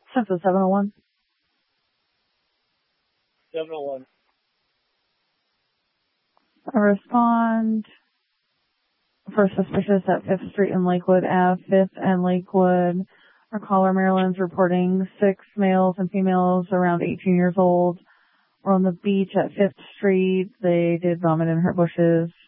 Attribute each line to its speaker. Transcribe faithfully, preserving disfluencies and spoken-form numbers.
Speaker 1: Central seven oh one.
Speaker 2: seven oh one.
Speaker 1: I respond for suspicious at fifth Street and Lakewood Ave, fifth and Lakewood. Our caller, Maryland's, reporting six males and females around eighteen years old were on the beach at fifth Street. They did vomit in her bushes.